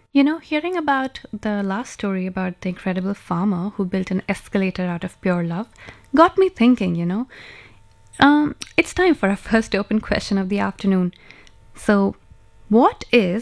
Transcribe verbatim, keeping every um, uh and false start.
You know, hearing about the last story about the incredible farmer who built an escalator out of pure love got me thinking, you know. Um, it's time for our first open question of the afternoon. So, what is